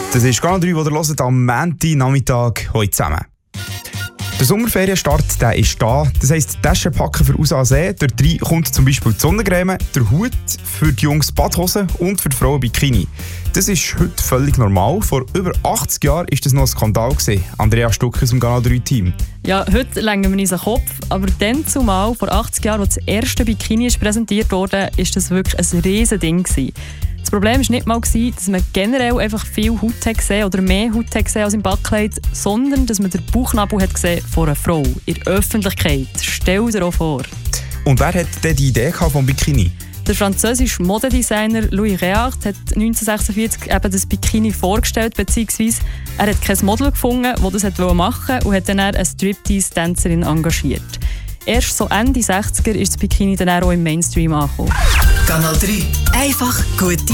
Das ist Kanal 3, wo ihr hört am Montagnachmittag heute zusammen. Der Sommerferienstart der ist da. Das heisst, Taschen packen für raus an See. Dort rein kommt zum Beispiel die Sonnencreme, der Hut, für die Jungs Badhosen und für die Frauen Bikini. Das ist heute völlig normal. Vor über 80 Jahren war das noch ein Skandal. Andrea Stuck aus dem Kanal 3-Team. Ja, heute lenken wir uns den Kopf, aber dann zumal, vor 80 Jahren, als das erste Bikini präsentiert wurde, war das wirklich ein riesen Ding. Das Problem war nicht mal, dass man generell einfach viel Haut gesehen oder mehr Haut gesehen als im Backkleid, sondern dass man den Bauchnabel hat gesehen von einer Frau in der Öffentlichkeit. Stell dir auch vor. Und wer hat denn die Idee vom Bikini? Der französische Modedesigner Louis Réard hat 1946 eben das Bikini vorgestellt, beziehungsweise er hat kein Model gefunden, das das machen wollte und hat dann eine Striptease-Tänzerin engagiert. Erst so Ende 60er ist das Bikini dann auch im Mainstream angekommen. Kanal 3. Einfach gut.